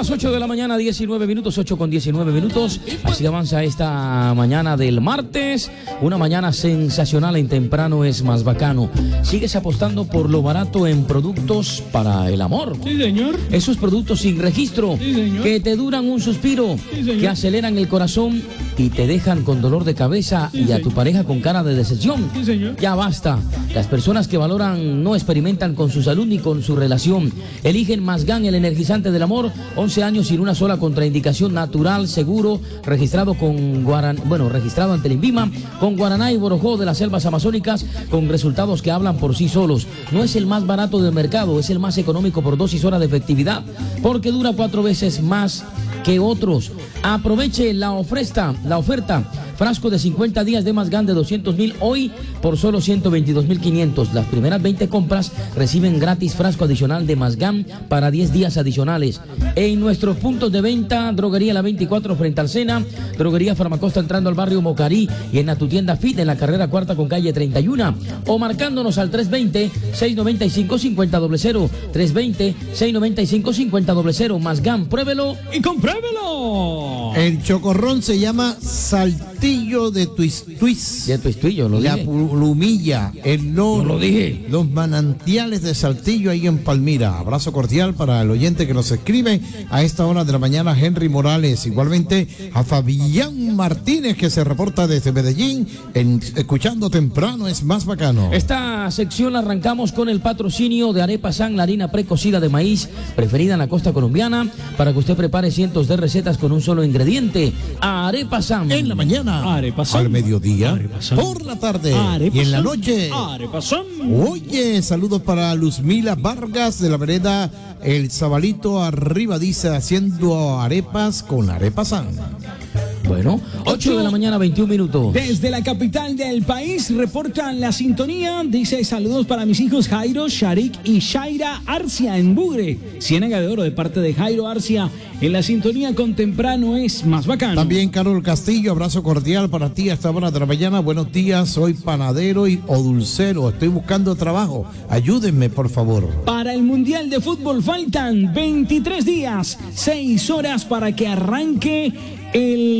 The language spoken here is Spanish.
las 8 de la mañana, 19 minutos, 8 con 19 minutos. Así avanza esta mañana del martes. Una mañana sensacional en Temprano es más bacano. Sigues apostando por lo barato en productos para el amor. Sí, señor. Esos productos sin registro, sí, señor, que te duran un suspiro, sí, señor, que aceleran el corazón y te dejan con dolor de cabeza, sí, y a tu pareja con cara de decepción. Sí, señor. Ya basta. Las personas que valoran no experimentan con su salud ni con su relación. Eligen Masgan, el energizante del amor. 11 años sin una sola contraindicación, natural, seguro, registrado registrado ante el INVIMA, con guaraná y borojó de las selvas amazónicas, con resultados que hablan por sí solos. No es el más barato del mercado, es el más económico por dosis hora de efectividad, porque dura 4 veces más que otros. Aproveche la oferta. Frasco de 50 días de Masgan de 200.000 hoy por solo 122.500. Las primeras 20 compras reciben gratis frasco adicional de Masgan para 10 días adicionales. En nuestros puntos de venta, Droguería La 24 frente al Sena, Droguería Farmacosta entrando al barrio Mocarí, y en tu tienda Fit en la carrera cuarta con calle 31, o marcándonos al 320-695-5000, 320-695-5000. Masgan, pruébelo y compruébelo. El chocorrón se llma Saltillo de Tuistuis. De Tuistuillo, lo dije. La Plumilla, el Loro, lo dije. Los manantiales de Saltillo ahí en Palmira. Abrazo cordial para el oyente que nos escribe a esta hora de la mañana, Henry Morales. Igualmente a Fabián Martínez, que se reporta desde Medellín, escuchando Temprano es más bacano. Esta sección la arrancamos con el patrocinio de Arepa San, la harina precocida de maíz preferida en la costa colombiana, para que usted prepare cientos de recetas con un solo ingrediente. Arepa San. En la mañana, Arepa San, al mediodía, Arepa San, por la tarde Arepa y en la San, noche. Arepa San. Oye, saludos para Luzmila Vargas de la vereda El Zabalito arriba, dice, haciendo arepas con Arepa San. Bueno, 8 de la mañana, 21 minutos. Desde la capital del país reportan la sintonía. Dice: saludos para mis hijos Jairo, Sharik y Shaira Arcia en Bugre, Ciénaga de Oro, de parte de Jairo Arcia. En la sintonía con Temprano es más bacano. También Carol Castillo, abrazo cordial para ti a esta hora de la mañana. Buenos días, soy panadero o dulcero, estoy buscando trabajo, ayúdenme por favor. Para el Mundial de Fútbol faltan 23 días, 6 horas para que arranque el